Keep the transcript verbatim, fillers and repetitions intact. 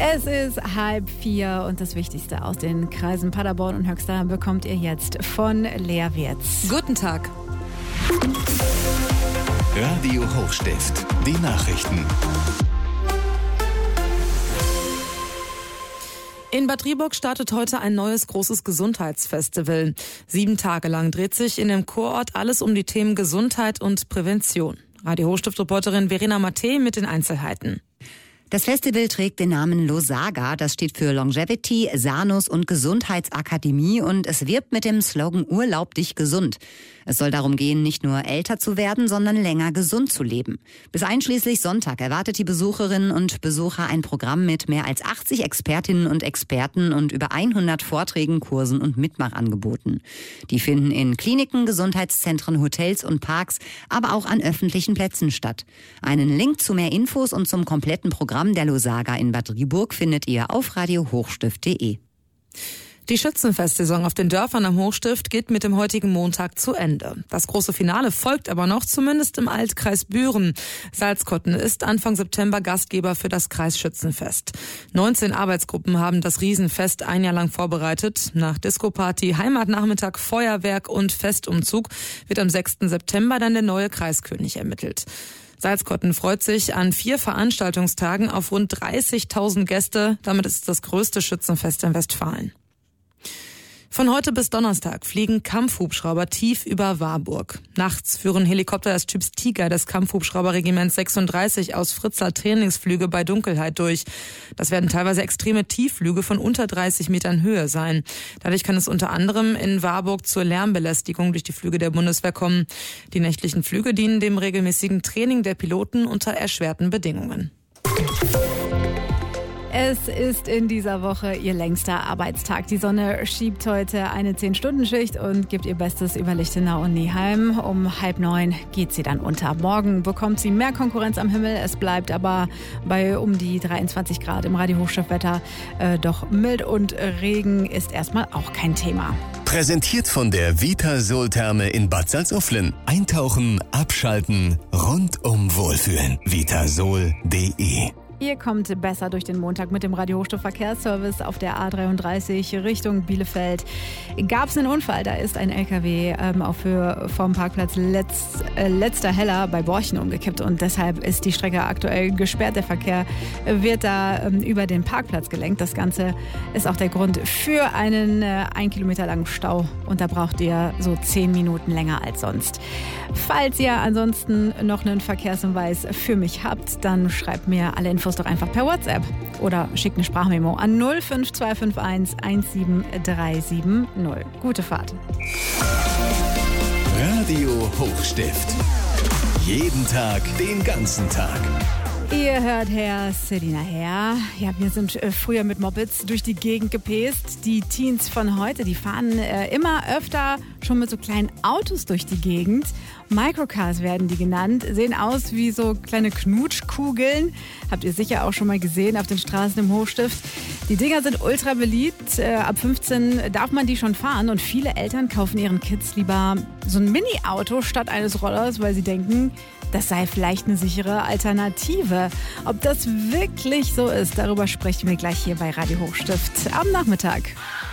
Es ist halb vier und das Wichtigste aus den Kreisen Paderborn und Höxter bekommt ihr jetzt von Lea Wirz. Guten Tag. Radio Hochstift, die Nachrichten. In Bad Driburg startet heute ein neues großes Gesundheitsfestival. Sieben Tage lang dreht sich in dem Kurort alles um die Themen Gesundheit und Prävention. Radio Hochstift-Reporterin Verena Mattei mit den Einzelheiten. Das Festival trägt den Namen Losaga, das steht für Longevity, Sanus und Gesundheitsakademie und es wirbt mit dem Slogan Urlaub dich gesund. Es soll darum gehen, nicht nur älter zu werden, sondern länger gesund zu leben. Bis einschließlich Sonntag erwartet die Besucherinnen und Besucher ein Programm mit mehr als achtzig Expertinnen und Experten und über hundert Vorträgen, Kursen und Mitmachangeboten. Die finden in Kliniken, Gesundheitszentren, Hotels und Parks, aber auch an öffentlichen Plätzen statt. Einen Link zu mehr Infos und zum kompletten Programm der Losaga in Bad Driburg findet ihr auf radio hochstift punkt de. Die Schützenfestsaison auf den Dörfern am Hochstift geht mit dem heutigen Montag zu Ende. Das große Finale folgt aber noch, zumindest im Altkreis Büren. Salzkotten ist Anfang September Gastgeber für das Kreisschützenfest. neunzehn Arbeitsgruppen haben das Riesenfest ein Jahr lang vorbereitet. Nach Disco-Party, Heimatnachmittag, Feuerwerk und Festumzug wird am sechsten September dann der neue Kreiskönig ermittelt. Salzkotten freut sich an vier Veranstaltungstagen auf rund dreißigtausend Gäste. Damit ist es das größte Schützenfest in Westfalen. Von heute bis Donnerstag fliegen Kampfhubschrauber tief über Warburg. Nachts führen Helikopter des Typs Tiger des Kampfhubschrauberregiments sechsunddreißig aus Fritzlar Trainingsflüge bei Dunkelheit durch. Das werden teilweise extreme Tiefflüge von unter dreißig Metern Höhe sein. Dadurch kann es unter anderem in Warburg zur Lärmbelästigung durch die Flüge der Bundeswehr kommen. Die nächtlichen Flüge dienen dem regelmäßigen Training der Piloten unter erschwerten Bedingungen. Es ist in dieser Woche ihr längster Arbeitstag. Die Sonne schiebt heute eine zehn-Stunden-Schicht und gibt ihr Bestes über Lichtenau und Neheim. Um halb neun geht sie dann unter. Morgen bekommt sie mehr Konkurrenz am Himmel. Es bleibt aber bei um die dreiundzwanzig Grad im Radio Hochstift-Wetter. Äh, doch mild und Regen ist erstmal auch kein Thema. Präsentiert von der Vitasol-Therme in Bad Salzuflen. Eintauchen, abschalten, rundum wohlfühlen. vitasol punkt de. Ihr kommt besser durch den Montag mit dem Radio Hochstift Verkehrsservice auf der A dreiunddreißig Richtung Bielefeld. Gab es einen Unfall, da ist ein L K W ähm, auf Höhe vom Parkplatz Letz, äh, Letzter Heller bei Borchen umgekippt und deshalb ist die Strecke aktuell gesperrt. Der Verkehr wird da ähm, über den Parkplatz gelenkt. Das Ganze ist auch der Grund für einen äh, ein Kilometer langen Stau und da braucht ihr so zehn Minuten länger als sonst. Falls ihr ansonsten noch einen Verkehrshinweis für mich habt, dann schreibt mir alle Infos doch einfach per WhatsApp oder schickt eine Sprachmemo an null fünf zwei fünf eins eins sieben drei sieben null. Gute Fahrt. Radio Hochstift. Jeden Tag, den ganzen Tag. Ihr hört Herr Selina Herr. Ja, wir sind äh, früher mit Mopeds durch die Gegend gepäst. Die Teens von heute, die fahren äh, immer öfter schon mit so kleinen Autos durch die Gegend. Microcars werden die genannt, sehen aus wie so kleine Knutschkugeln. Habt ihr sicher auch schon mal gesehen auf den Straßen im Hochstift. Die Dinger sind ultra beliebt. Äh, ab fünfzehn darf man die schon fahren und viele Eltern kaufen ihren Kids lieber so ein Mini-Auto statt eines Rollers, weil sie denken, das sei vielleicht eine sichere Alternative. Ob das wirklich so ist, darüber sprechen wir gleich hier bei Radio Hochstift am Nachmittag.